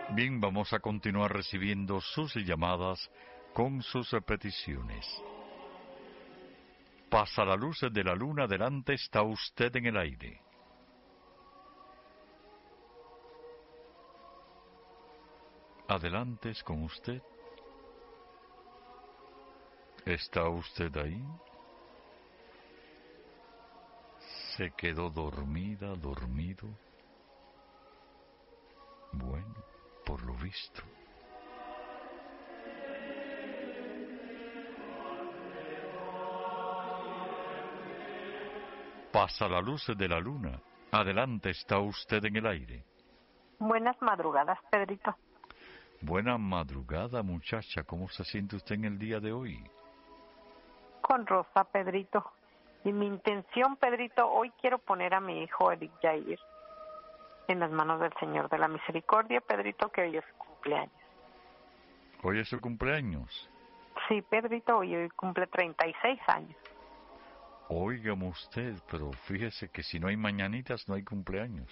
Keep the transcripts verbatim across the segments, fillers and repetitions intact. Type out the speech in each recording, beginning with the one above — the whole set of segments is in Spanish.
Bien, vamos a continuar recibiendo sus llamadas con sus peticiones. Pasa la luz de la luna, adelante, está usted en el aire. Adelante, es con usted. ¿Está usted ahí? ¿Se quedó dormida, dormido? Bueno, por lo visto. Pasa la luz de la luna. Adelante, está usted en el aire. Buenas madrugadas, Pedrito. Buena madrugada, muchacha. ¿Cómo se siente usted en el día de hoy? Con Rosa, Pedrito. Y mi intención, Pedrito, hoy quiero poner a mi hijo Eric Jair en las manos del Señor de la Misericordia, Pedrito, que hoy es su cumpleaños. ¿Hoy es su cumpleaños? Sí, Pedrito, hoy, hoy cumple treinta y seis años. Óigame usted, pero fíjese que si no hay mañanitas, no hay cumpleaños.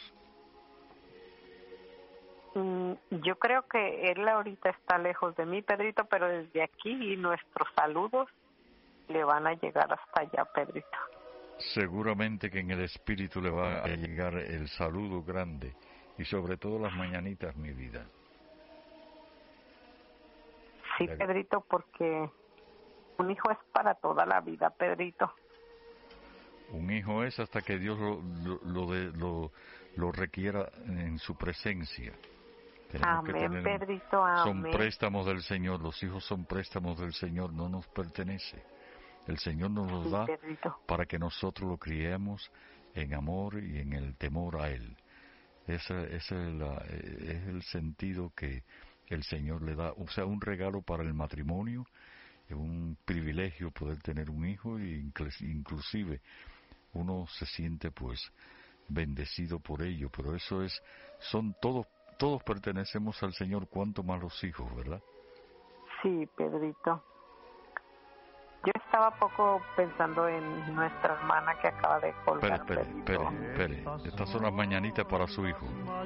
Mm, yo creo que él ahorita está lejos de mí, Pedrito, pero desde aquí y nuestros saludos le van a llegar hasta allá, Pedrito. Seguramente que en el espíritu le va a llegar el saludo grande y sobre todo las mañanitas, mi vida. Sí, Pedrito, porque un hijo es para toda la vida, Pedrito. Un hijo es hasta que Dios lo, lo, lo, de, lo, lo requiera en su presencia. Tenemos Amén, que tener, Pedrito, amén. Son préstamos del Señor, los hijos son préstamos del Señor, no nos pertenece. El Señor nos los sí, da Pedrito, para que nosotros lo criemos en amor y en el temor a Él. Ese, ese es, la, es el sentido que el Señor le da, o sea, un regalo para el matrimonio, es un privilegio poder tener un hijo e inclusive uno se siente pues bendecido por ello, pero eso es, son todos, todos pertenecemos al Señor, cuanto más los hijos, ¿verdad? Sí, Pedrito. Yo estaba poco pensando en nuestra hermana que acaba de colgar. Espere, espere, espere, espere. Estas son las mañanitas para su hijo.